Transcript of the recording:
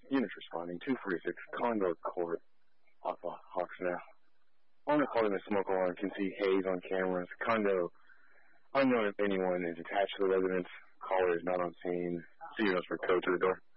Units responding. 246, Condor Court, off of Hawks now. On the call in the smoke alarm, can see haze on cameras. Condo, unknown if anyone is attached to the residence. Caller is not on scene. See you for code to the door.